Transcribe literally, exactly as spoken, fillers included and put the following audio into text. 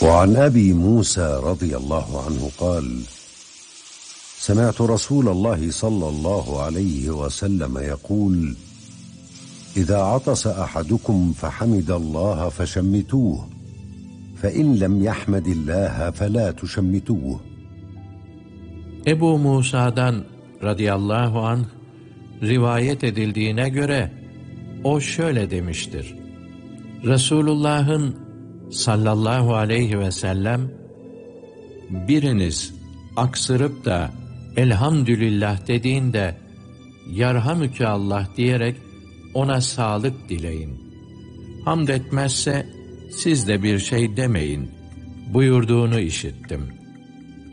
وعن أبي موسى رضي الله عنه قال: سمعت رسول الله صلى الله عليه وسلم يقول: إذا عطس أحدكم فحمد الله فشمتوه، فإن لم يحمد الله فلا تشمتوه. Ebu Musa'dan radıyallahu anh rivayet edildiğine göre o şöyle demiştir: Resulullah'ın sallallahu aleyhi ve sellem, biriniz aksırıp da elhamdülillah dediğinde yarhamüke Allah diyerek ona sağlık dileyin. Hamd etmezse siz de bir şey demeyin buyurduğunu işittim.